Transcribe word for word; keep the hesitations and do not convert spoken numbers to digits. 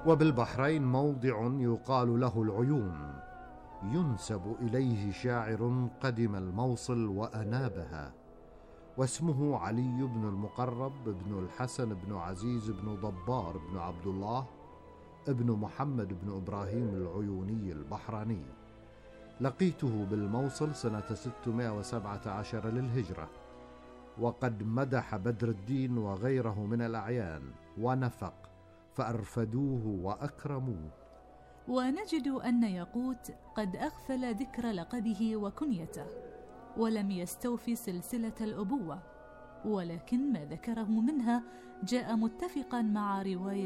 وبالبحرين موضع يقال له العيون، ينسب إليه شاعر قدم الموصل وأنابها، واسمه علي بن المقرب بن الحسن بن عزيز بن ضبار بن عبد الله ابن محمد بن إبراهيم العيوني البحراني. لقيته بالموصل سنة ستمائة وسبعة عشر للهجرة، وقد مدح بدر الدين وغيره من الأعيان ونفق، فأرفدوه وأكرموه. ونجد أن ياقوت قد أغفل ذكر لقبه وكنيته، ولم يستوفي سلسلة الأبوة، ولكن ما ذكره منها جاء متفقا مع رواية